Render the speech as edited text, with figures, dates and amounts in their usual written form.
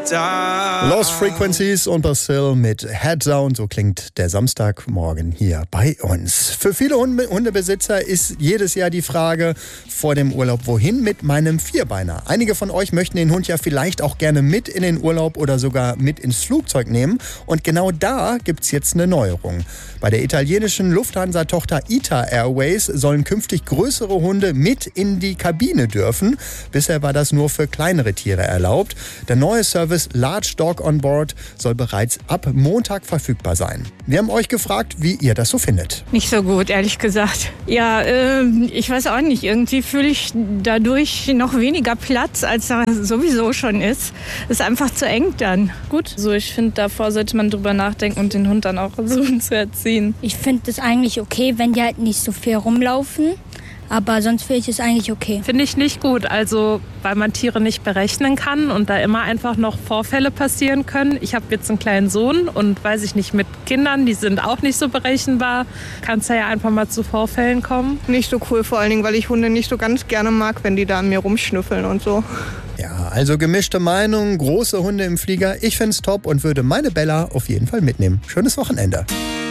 Lost Frequencies und Brazil mit Head Down. So klingt der Samstagmorgen hier bei uns. Für viele Hundebesitzer ist jedes Jahr die Frage vor dem Urlaub, wohin mit meinem Vierbeiner? Einige von euch möchten den Hund ja vielleicht auch gerne mit in den Urlaub oder sogar mit ins Flugzeug nehmen. Und genau da gibt's jetzt eine Neuerung. Bei der italienischen Lufthansa-Tochter ITA Airways sollen künftig größere Hunde mit in die Kabine dürfen. Bisher war das nur für kleinere Tiere erlaubt. Der neue Service Large Dog on Board soll bereits ab Montag verfügbar sein. Wir haben euch gefragt, wie ihr das so findet. Nicht so gut, ehrlich gesagt. Ja, ich weiß auch nicht. Irgendwie fühle ich dadurch noch weniger Platz, als da sowieso schon ist. Ist einfach zu eng dann. Gut, so ich finde, davor sollte man drüber nachdenken und den Hund dann auch versuchen zu erziehen. Ich finde es eigentlich okay, wenn die halt nicht so viel rumlaufen. Aber sonst finde ich es eigentlich okay. Finde ich nicht gut, also weil man Tiere nicht berechnen kann und da immer einfach noch Vorfälle passieren können. Ich habe jetzt einen kleinen Sohn und weiß ich nicht, mit Kindern, die sind auch nicht so berechenbar, kann es ja einfach mal zu Vorfällen kommen. Nicht so cool, vor allen Dingen, weil ich Hunde nicht so ganz gerne mag, wenn die da an mir rumschnüffeln und so. Ja, also gemischte Meinungen, große Hunde im Flieger. Ich find's top und würde meine Bella auf jeden Fall mitnehmen. Schönes Wochenende.